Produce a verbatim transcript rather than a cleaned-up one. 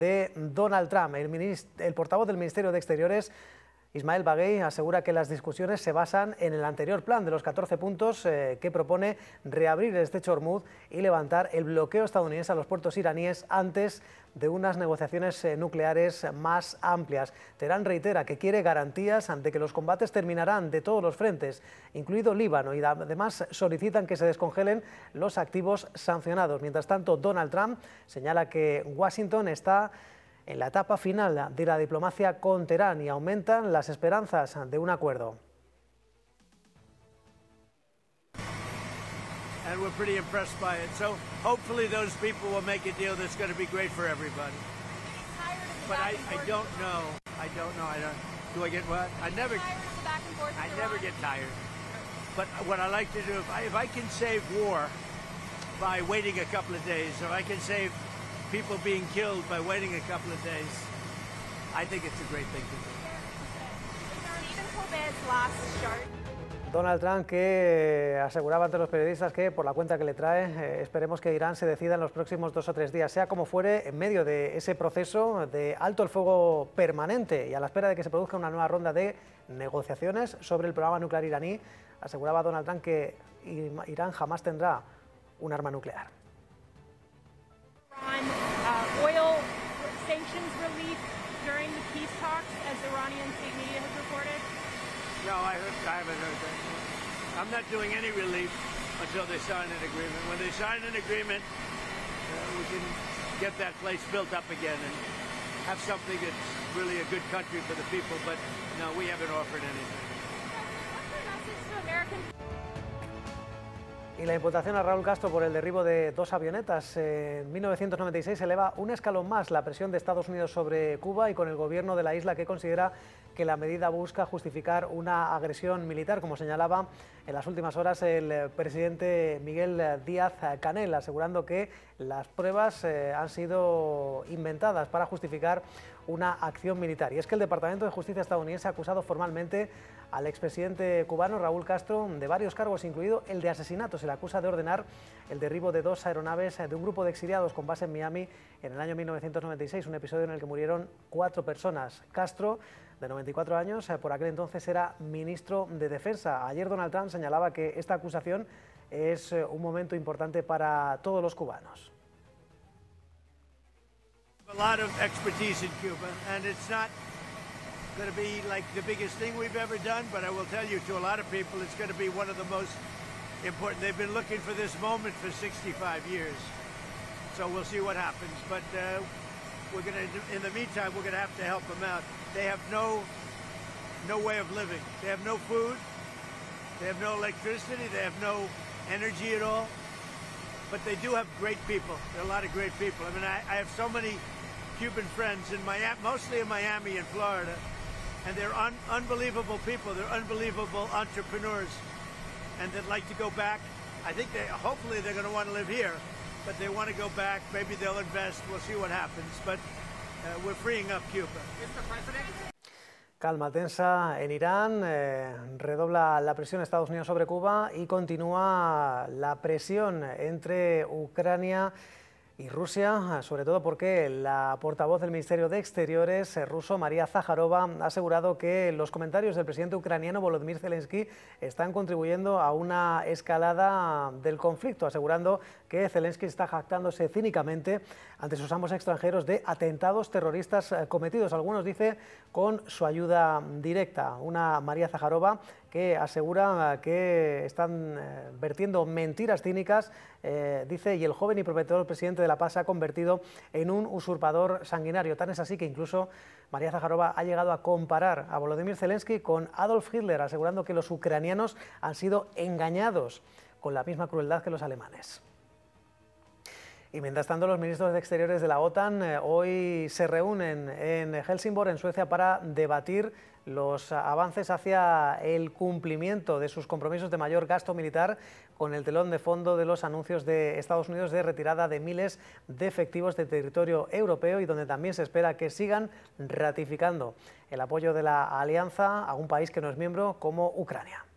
de Donald Trump. El, el portavoz del Ministerio de Exteriores, Ismael Baghei, asegura que las discusiones se basan en el anterior plan de los catorce puntos eh, que propone reabrir el estrecho Hormuz y levantar el bloqueo estadounidense a los puertos iraníes antes de unas negociaciones eh, nucleares más amplias. Teherán reitera que quiere garantías de que los combates terminarán de todos los frentes, incluido Líbano, y además solicitan que se descongelen los activos sancionados. Mientras tanto, Donald Trump señala que Washington está en la etapa final de la diplomacia con Teherán y aumentan las esperanzas de un acuerdo. And we're pretty impressed by it. So hopefully those people will make a deal that's going to be great for everybody. But I, I don't know. I don't know. I don't. Do I get what? I never. I never get tired. But what I like to do, if I, if I can save war by waiting a couple of days, if I can save people being killed by waiting a couple of days, I think it's a great thing to do. Donald Trump, que aseguraba ante los periodistas que por la cuenta que le trae eh, esperemos que Irán se decida en los próximos dos o tres días. Sea como fuere, en medio de ese proceso de alto el fuego permanente y a la espera de que se produzca una nueva ronda de negociaciones sobre el programa nuclear iraní, aseguraba Donald Trump que Irán jamás tendrá un arma nuclear. On uh, oil sanctions relief during the peace talks, as Iranian state media has reported? No, I, heard, I haven't heard that. I'm not doing any relief until they sign an agreement. When they sign an agreement, uh, we can get that place built up again and have something that's really a good country for the people. But no, we haven't offered anything. What's your message to American? Y la imputación a Raúl Castro por el derribo de dos avionetas en mil novecientos noventa y seis eleva un escalón más la presión de Estados Unidos sobre Cuba y con el gobierno de la isla, que considera que la medida busca justificar una agresión militar, como señalaba en las últimas horas el presidente Miguel Díaz-Canel, asegurando que las pruebas eh, han sido inventadas para justificar una acción militar. Y es que el Departamento de Justicia estadounidense ha acusado formalmente al expresidente cubano Raúl Castro de varios cargos, incluido el de asesinato. Se le acusa de ordenar el derribo de dos aeronaves de un grupo de exiliados con base en Miami en el año mil novecientos noventa y seis, un episodio en el que murieron cuatro personas. Castro, de noventa y cuatro años, por aquel entonces era ministro de Defensa. Ayer Donald Trump señalaba que esta acusación es un momento importante para todos los cubanos. A lot of expertise in Cuba, and it's not going to be like the biggest thing we've ever done, but I will tell you, to a lot of people, it's going to be one of the most important. They've been looking for this moment for sixty-five years, so we'll see what happens. But uh, we're going to, in the meantime, we're going to have to help them out. They have no, no way of living. They have no food. They have no electricity. They have no energy at all. But they do have great people. There are a lot of great people. I mean, I, I have so many Cuban friends in Miami, mostly in Miami and Florida, and they're un unbelievable people. They're unbelievable entrepreneurs, and they'd like to go back. I think they, hopefully they're going to want to live here, but they want to go back. Maybe they'll invest. We'll see what happens. But uh, we're freeing up Cuba. Mister President. Calma tensa en Irán, eh, redobla la presión de Estados Unidos sobre Cuba y continúa la presión entre Ucrania y Rusia, sobre todo porque la portavoz del Ministerio de Exteriores ruso, María Zaharova, ha asegurado que los comentarios del presidente ucraniano Volodymyr Zelensky están contribuyendo a una escalada del conflicto, asegurando que Zelensky está jactándose cínicamente ante sus amos extranjeros de atentados terroristas cometidos, algunos, dice, con su ayuda directa. Una María Zaharova que asegura que están vertiendo mentiras cínicas, eh, dice, y el joven y prometedor presidente de La Paz se ha convertido en un usurpador sanguinario. Tan es así que incluso María Zaharova ha llegado a comparar a Volodymyr Zelensky con Adolf Hitler, asegurando que los ucranianos han sido engañados con la misma crueldad que los alemanes. Y mientras tanto, los ministros de Exteriores de la OTAN eh, hoy se reúnen en Helsingborg, en Suecia, para debatir los avances hacia el cumplimiento de sus compromisos de mayor gasto militar, con el telón de fondo de los anuncios de Estados Unidos de retirada de miles de efectivos de territorio europeo, y donde también se espera que sigan ratificando el apoyo de la alianza a un país que no es miembro como Ucrania.